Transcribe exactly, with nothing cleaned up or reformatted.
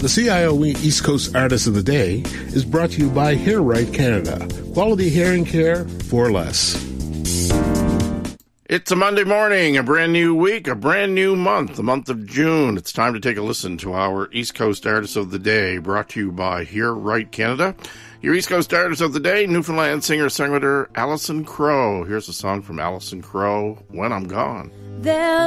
The C I O E East Coast Artist of the Day is brought to you by Hair Right Canada. Quality hearing care for less. It's a Monday morning, a brand new week, a brand new month, the month of June. It's time to take a listen to our East Coast Artist of the Day, brought to you by Hear Right Canada. Your East Coast Artist of the Day, Newfoundland singer-songwriter Alison Krogh. Here's a song from Alison Krogh, When I'm Gone. There